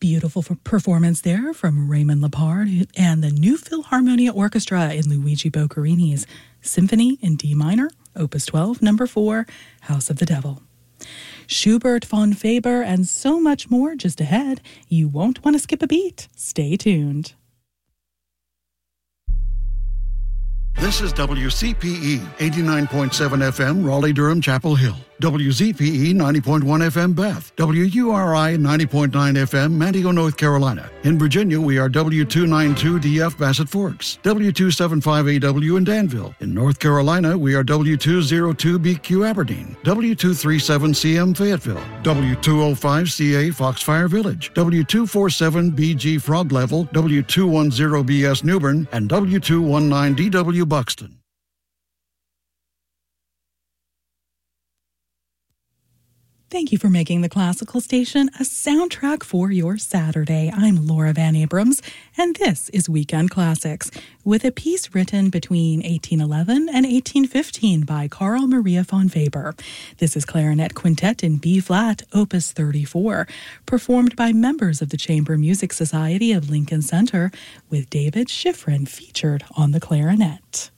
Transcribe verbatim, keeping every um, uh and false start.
Beautiful performance there from Raymond Lepard and the New Philharmonia Orchestra in Luigi Boccherini's Symphony in D minor, Opus twelve, number four, House of the Devil. Schubert, von Faber, and so much more just ahead. You won't want to skip a beat. Stay tuned. This is W C P E, eighty-nine point seven F M, Raleigh-Durham, Chapel Hill. W Z P E, ninety point one F M, Bath. W U R I, ninety point nine F M, Manteo, North Carolina. In Virginia, we are W two ninety-two D F, Bassett Forks. W two seventy-five A W in Danville. In North Carolina, we are W two oh two B Q, Aberdeen. W two thirty-seven C M, Fayetteville. W two oh five C A, Foxfire Village. W two forty-seven B G, Frog Level. W two ten B S, Newbern. And W two nineteen D W, Buxton. Thank you for making the Classical Station a soundtrack for your Saturday. I'm Laura Van Abrams, and this is Weekend Classics, with a piece written between eighteen eleven and eighteen fifteen by Carl Maria von Weber. This is Clarinet Quintet in B-flat, Opus thirty-four, performed by members of the Chamber Music Society of Lincoln Center, with David Schifrin featured on the clarinet.